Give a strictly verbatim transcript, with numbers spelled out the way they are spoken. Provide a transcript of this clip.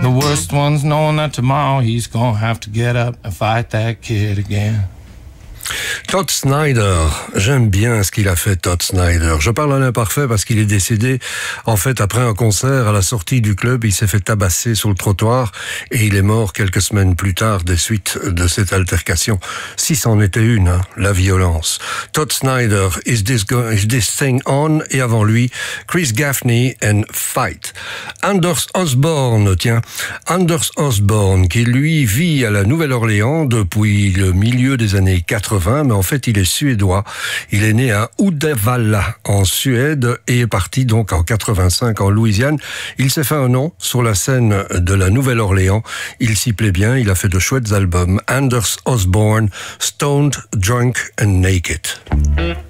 The worst one's knowing that tomorrow he's gonna have to get up and fight that kid again. Todd Snider, j'aime bien ce qu'il a fait, Todd Snider. Je parle à l'imparfait parce qu'il est décédé, en fait, après un concert à la sortie du club. Il s'est fait tabasser sur le trottoir et il est mort quelques semaines plus tard des suites de cette altercation. Si c'en était une, hein, la violence. Todd Snider, Is This, go- Is This Thing On? Et avant lui, Chris Gaffney and Fight. Anders Osborne, tiens, Anders Osborne, qui lui vit à la Nouvelle-Orléans depuis le milieu des années quatre-vingts, mais en fait il est suédois. Il est né à Uddevalla en Suède et est parti donc en quatre-vingt-cinq en Louisiane. Il s'est fait un nom sur la scène de la Nouvelle-Orléans. Il s'y plaît bien, il a fait de chouettes albums. Anders Osborne, Stoned, Drunk and Naked.